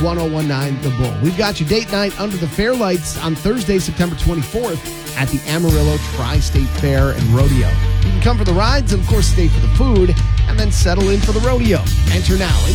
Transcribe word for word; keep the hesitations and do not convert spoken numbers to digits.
ten nineteen The Bull. We've got your date night under the fair lights on Thursday, September twenty-fourth at the Amarillo Tri-State Fair and Rodeo. You can come for the rides and, of course, stay for the food and then settle in for the rodeo. Enter now.